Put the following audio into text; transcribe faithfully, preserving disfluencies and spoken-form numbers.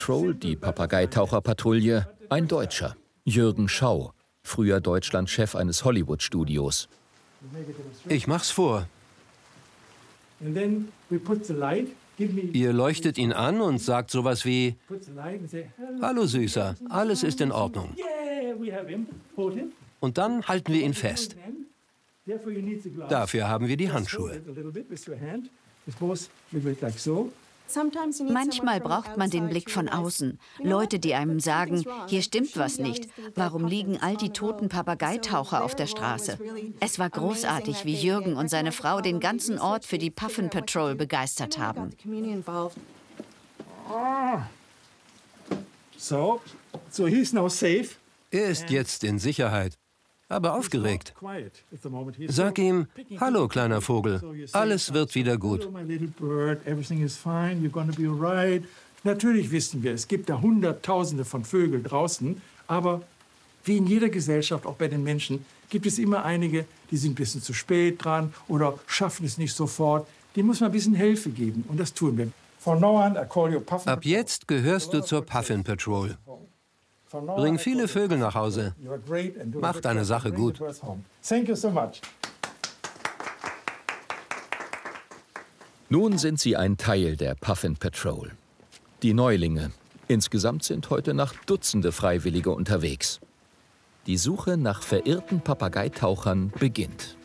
Patrol, die Papageitaucherpatrouille, ein Deutscher, Jürgen Schau, früher Deutschlandchef eines Hollywood-Studios. Ich mach's vor. Ihr leuchtet ihn an und sagt sowas wie: Hallo Süßer, alles ist in Ordnung. Und dann halten wir ihn fest. Dafür haben wir die Handschuhe. Manchmal braucht man den Blick von außen. Leute, die einem sagen, hier stimmt was nicht. Warum liegen all die toten Papageitaucher auf der Straße? Es war großartig, wie Jürgen und seine Frau den ganzen Ort für die Puffin Patrol begeistert haben. So, so he's now safe. Er ist jetzt in Sicherheit, aber aufgeregt. Sag ihm: Hallo, kleiner Vogel, alles wird wieder gut. Natürlich wissen wir, es gibt da Hunderttausende von Vögeln draußen, aber wie in jeder Gesellschaft, auch bei den Menschen, gibt es immer einige, die sind ein bisschen zu spät dran oder schaffen es nicht sofort. Denen muss man ein bisschen Hilfe geben, und das tun wir. Ab jetzt gehörst du zur Puffin Patrol. Bring viele Vögel nach Hause. Mach deine Sache gut. Nun sind sie ein Teil der Puffin Patrol. Die Neulinge. Insgesamt sind heute Nacht Dutzende Freiwillige unterwegs. Die Suche nach verirrten Papageitauchern beginnt.